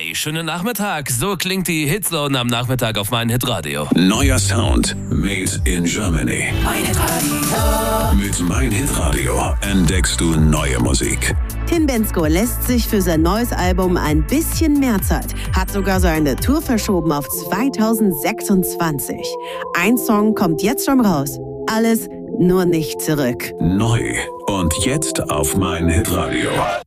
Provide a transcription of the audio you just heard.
Hey, schönen Nachmittag. So klingt die Hitzone am Nachmittag auf mein Hitradio. Neuer Sound made in Germany. Mein Hitradio. Mit Mein Hitradio entdeckst du neue Musik. Tim Bendzko lässt sich für sein neues Album ein bisschen mehr Zeit, hat sogar seine Tour verschoben auf 2026. Ein Song kommt jetzt schon raus. Alles nur nicht zurück. Neu und jetzt auf Mein Hitradio.